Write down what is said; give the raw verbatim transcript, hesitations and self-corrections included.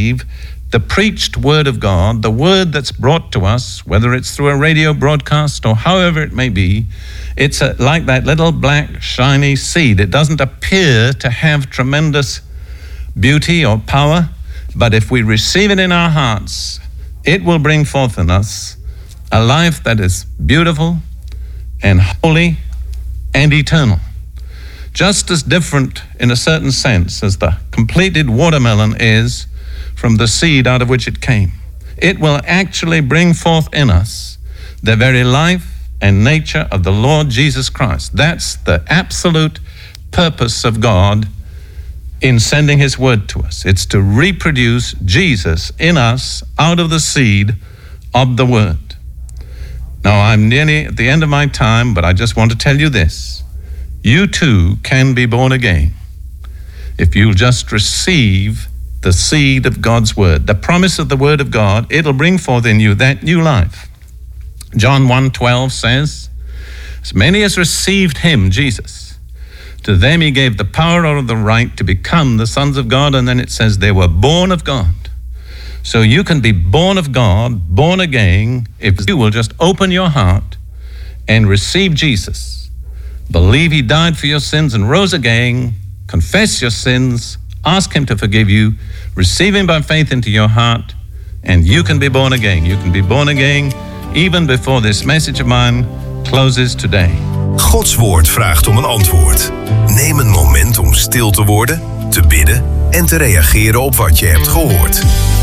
receive the preached word of God, the word that's brought to us, whether it's through a radio broadcast or however it may be, it's a, like that little black shiny seed. It doesn't appear to have tremendous beauty or power, but if we receive it in our hearts, it will bring forth in us a life that is beautiful and holy and eternal. Just as different in a certain sense as the completed watermelon is from the seed out of which it came. It will actually bring forth in us the very life and nature of the Lord Jesus Christ. That's the absolute purpose of God in sending his word to us. It's to reproduce Jesus in us out of the seed of the word. Now, I'm nearly at the end of my time, but I just want to tell you this. You too can be born again if you'll just receive the seed of God's word, the promise of the word of God. It'll bring forth in you that new life. John one twelve says, as many as received him, Jesus, to them he gave the power or the right to become the sons of God. And then it says they were born of God. So you can be born of God, born again, if you will just open your heart and receive Jesus. Believe he died for your sins and rose again. Confess your sins. Ask him to forgive you. Receive him by faith into your heart, and you can be born again. You can be born again even before this message of mine closes today. Gods woord vraagt om een antwoord. Neem een moment om stil te worden, te bidden en te reageren op wat je hebt gehoord.